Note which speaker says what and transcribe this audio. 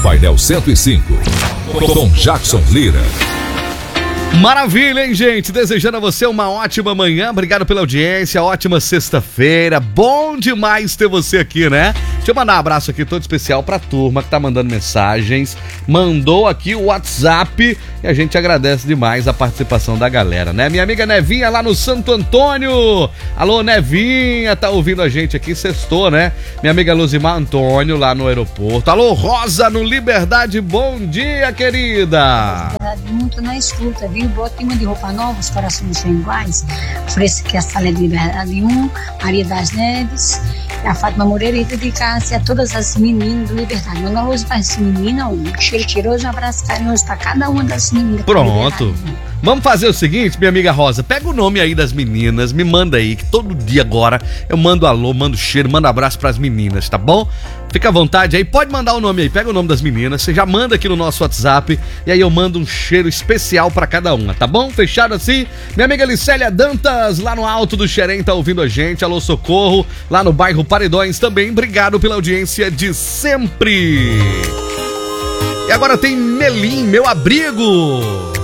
Speaker 1: Painel 105, com Jackson Lira.
Speaker 2: Maravilha, hein, gente? Desejando a você uma ótima manhã. Obrigado pela audiência, ótima sexta-feira. Bom demais ter você aqui, né? Deixa eu mandar um abraço aqui todo especial pra turma que tá mandando mensagens. Mandou aqui o WhatsApp e a gente agradece demais a participação da galera, né? Minha amiga Nevinha lá no Santo Antônio. Alô, Nevinha, tá ouvindo a gente aqui, sextou, né? Minha amiga Luzimar Antônio lá no aeroporto. Alô, Rosa no Liberdade, bom dia, querida.
Speaker 3: Liberdade muito na escuta, viu? Bota clima de roupa nova, os corações são iguais. Ofereço aqui a Sala de Liberdade 1, Maria das Neves, a Fátima Moreira e dedicar-se a todas as meninas do Liberdade. Manda um alôzinho para essa menina, um cheiro cheiroso, um abraço carinhoso para cada uma das meninas.
Speaker 2: Pronto. Vamos fazer o seguinte, minha amiga Rosa, pega o nome aí das meninas, me manda aí, que todo dia agora eu mando alô, mando cheiro, mando abraço pras meninas, tá bom? Fica à vontade aí, pode mandar o nome aí, pega o nome das meninas, você já manda aqui no nosso WhatsApp e aí eu mando um cheiro especial pra cada uma, tá bom? Fechado assim? Minha amiga Licélia Dantas, lá no Alto do Xerém, tá ouvindo a gente, alô Socorro, lá no bairro Paredões também, obrigado pela audiência de sempre. E agora tem Melim, meu abrigo.